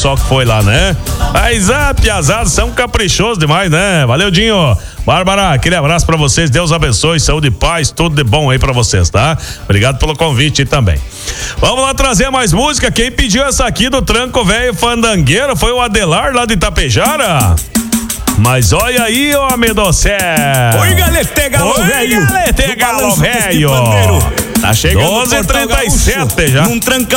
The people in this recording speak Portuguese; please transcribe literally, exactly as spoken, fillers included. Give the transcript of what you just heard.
pessoal que foi lá, né? Mas a piazada são caprichosos demais, né? Valeu, Dinho. Bárbara, aquele abraço pra vocês, Deus abençoe, saúde e paz, tudo de bom aí pra vocês, tá? Obrigado pelo convite também. Vamos lá trazer mais música. Quem pediu essa aqui do Tranco Velho Fandangueiro foi o Adelar lá de Itapejara. Mas olha aí, ô Medocé. Oi, galete, galo velho. Oi, galete, galo velho. Tá chegando doze e trinta e sete já. Num trancão